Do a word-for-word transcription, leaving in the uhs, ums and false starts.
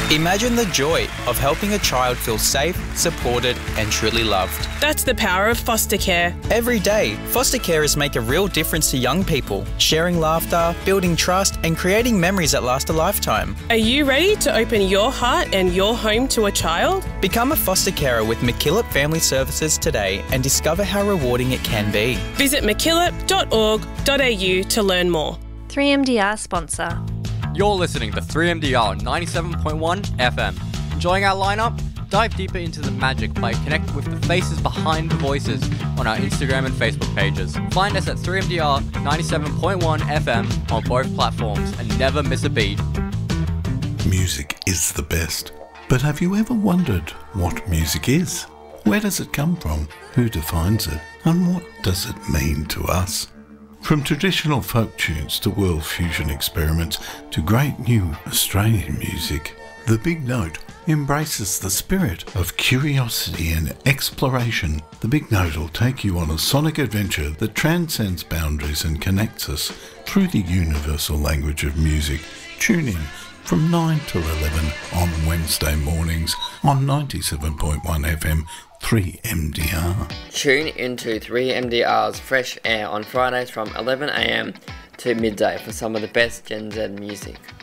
Imagine the joy of helping a child feel safe, supported and truly loved. That's the power of foster care. Every day, foster carers make a real difference to young people, sharing laughter, building trust and creating memories that last a lifetime. Are you ready to open your heart and your home to a child? Become a foster carer with MacKillop Family Services today and discover how rewarding it can be. Visit mackillop dot org dot a u to learn more. three M D R sponsor. You're listening to three M D R ninety-seven point one F M. Enjoying our lineup? Dive deeper into the magic by connecting with the faces behind the voices on our Instagram and Facebook pages. Find us at three M D R ninety-seven point one F M on both platforms and never miss a beat. Music is the best. But have you ever wondered what music is? Where does it come from? Who defines it? And what does it mean to us? From traditional folk tunes to world fusion experiments to great new Australian music, The Big Note embraces the spirit of curiosity and exploration. The Big Note will take you on a sonic adventure that transcends boundaries and connects us through the universal language of music. Tune in from nine till eleven on Wednesday mornings on ninety-seven point one F M three M D R. Tune into three M D R's Fresh Air on Fridays from eleven a m to midday for some of the best Gen Z music.